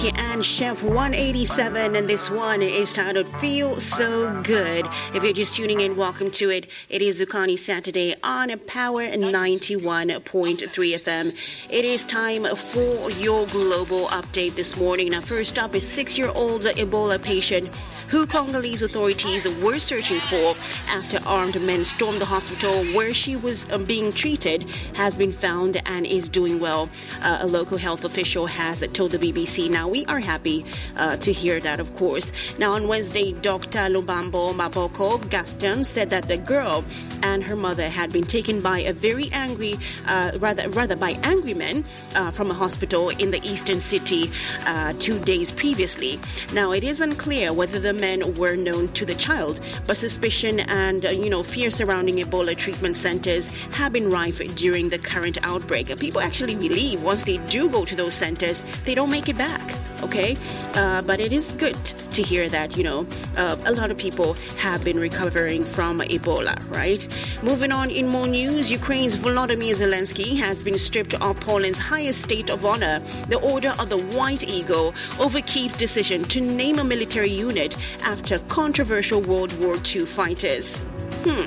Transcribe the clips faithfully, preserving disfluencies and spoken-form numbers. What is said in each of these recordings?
And Chef one eighty-seven, and this one is titled Feel So Good. If you're just tuning in, welcome to it. It is Zukani Saturday on Power ninety-one point three F M. It is time for your global update this morning. Now, first up is six-year-old Ebola patient who Congolese authorities were searching for after armed men stormed the hospital where she was uh, being treated, has been found and is doing well. Uh, a local health official has told the B B C. Now, we are happy uh, to hear that, of course. Now, on Wednesday, Doctor Lubambo Maboko Gaston said that the girl and her mother had been taken by a very angry, uh, rather rather by angry men uh, from a hospital in the eastern city uh, two days previously. Now, it is unclear whether the men were known to the child, but suspicion and, uh, you know, fear surrounding Ebola treatment centers have been rife during the current outbreak. People actually believe once they do go to those centers, they don't make it back, okay? Uh, but it is good to hear that, you know, uh, a lot of people have been recovering from Ebola, right? Moving on in more news, Ukraine's Volodymyr Zelensky has been stripped of Poland's highest state of honor, the Order of the White Eagle, over Kyiv's decision to name a military unit after controversial World War Two fighters. Hmm.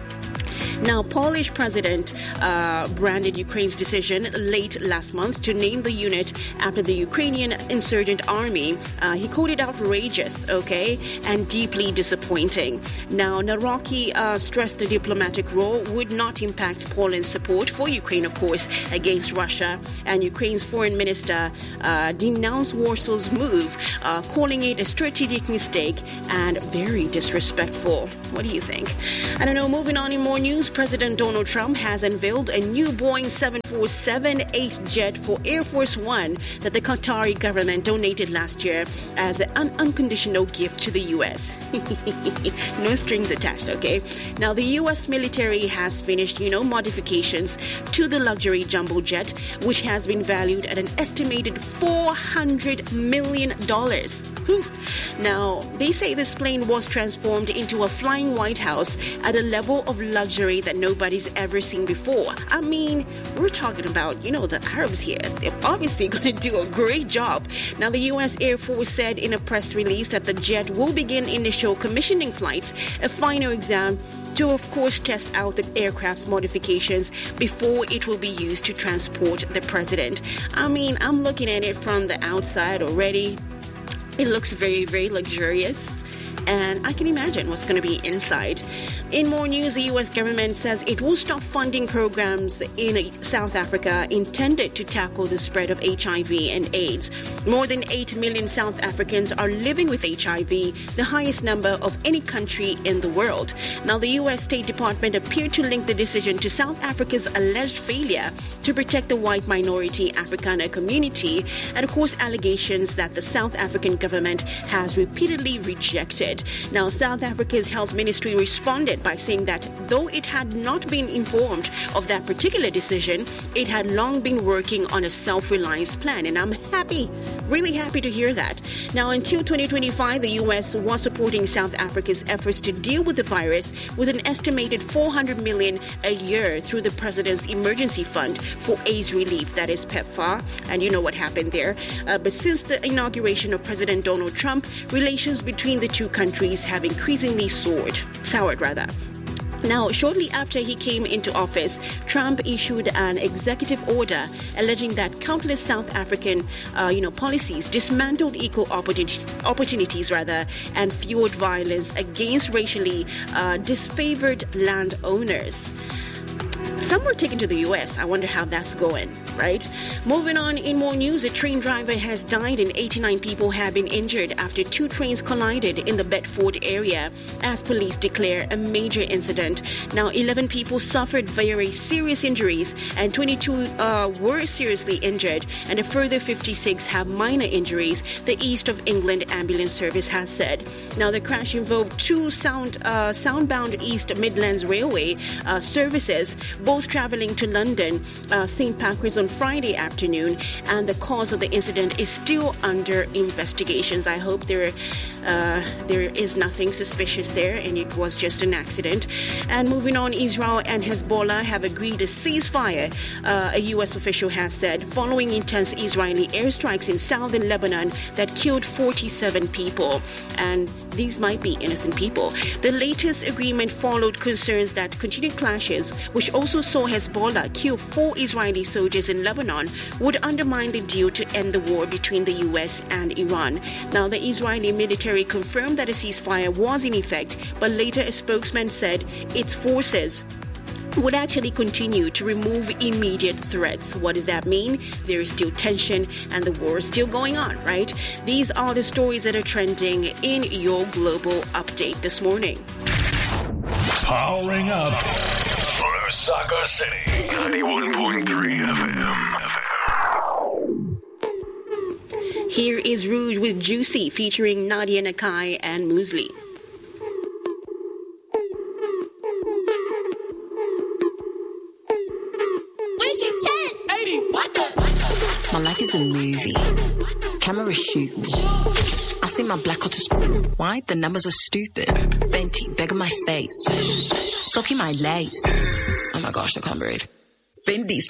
Now, Polish president uh, branded Ukraine's decision late last month to name the unit after the Ukrainian insurgent army. Uh, he called it outrageous, okay, and deeply disappointing. Now, Naroki uh, stressed the diplomatic role would not impact Poland's support for Ukraine, of course, against Russia. And Ukraine's foreign minister uh, denounced Warsaw's move, uh, calling it a strategic mistake and very disrespectful. What do you think? I don't know. Moving on in more news, President Donald Trump has unveiled a new Boeing seven forty-seven eight jet for Air Force One that the Qatari government donated last year as an unconditional gift to the U S. No strings attached, okay? Now, the U S military has finished, you know, modifications to the luxury jumbo jet, which has been valued at an estimated four hundred million dollars. Whew. Now, they say this plane was transformed into a flying White House at a level of luxury that nobody's ever seen before. I mean, we're talking about, you know, the Arabs here. They're obviously going to do a great job. Now, the U S Air Force said in a press release that the jet will begin initial commissioning flights, a final exam to, of course, test out the aircraft's modifications before it will be used to transport the president. I mean, I'm looking at it from the outside already. It looks very, very luxurious, and I can imagine what's going to be inside. In more news, the U S government says it will stop funding programs in South Africa intended to tackle the spread of H I V and AIDS. More than eight million South Africans are living with H I V, the highest number of any country in the world. Now, the U S State Department appeared to link the decision to South Africa's alleged failure to protect the white minority Afrikaner community, and, of course, allegations that the South African government has repeatedly rejected. Now, South Africa's health ministry responded by saying that though it had not been informed of that particular decision, it had long been working on a self-reliance plan. And I'm happy, really happy to hear that. Now, until twenty twenty-five, the U S was supporting South Africa's efforts to deal with the virus with an estimated four hundred million dollars a year through the President's Emergency Fund for AIDS Relief, that is PEPFAR. And you know what happened there. Uh, but since the inauguration of President Donald Trump, relations between the two countries have increasingly soared, soured rather. Now, shortly after he came into office, Trump issued an executive order alleging that countless South African, uh, you know, policies dismantled equal opportunities, opportunities rather, and fueled violence against racially uh, disfavored landowners. Some were taken to the U S. I wonder how that's going, right? Moving on in more news, a train driver has died and eighty-nine people have been injured after two trains collided in the Bedford area as police declare a major incident. Now, eleven people suffered very serious injuries and twenty-two uh, were seriously injured, and a further fifty-six have minor injuries, the East of England Ambulance Service has said. Now, the crash involved two sound uh, soundbound East Midlands Railway uh, services, both was traveling to London, uh, Saint Pancras on Friday afternoon, and the cause of the incident is still under investigations. I hope there, uh, there is nothing suspicious there, and it was just an accident. And moving on, Israel and Hezbollah have agreed a ceasefire, uh, a U S official has said, following intense Israeli airstrikes in southern Lebanon that killed forty-seven people. And these might be innocent people. The latest agreement followed concerns that continued clashes, which also saw Hezbollah kill four Israeli soldiers in Lebanon, would undermine the deal to end the war between the U S and Iran. Now, the Israeli military confirmed that a ceasefire was in effect, but later a spokesman said its forces would actually continue to remove immediate threats. What does that mean? There is still tension and the war is still going on, right? These are the stories that are trending in your global update this morning. Powering up Lusaka City, ninety-one point three F M. Here is Rouge with Juicy featuring Nadia Nakai and Muesli. My life is a movie. Camera shoot me. I see my black out to school. Why? The numbers were stupid. Fenty, beg on my face. Soaking my legs. Oh my gosh, I can't breathe. Fendi,